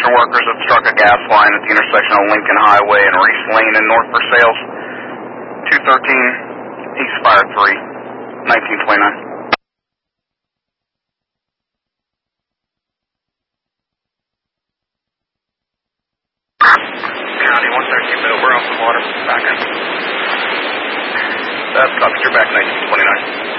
construction workers have struck a gas line at the intersection of Lincoln Highway and Reese Lane in North Versailles. 213 East Fire 3, 1929. County 113 Middleborough, some water, back in. That's copy, you're back 1929.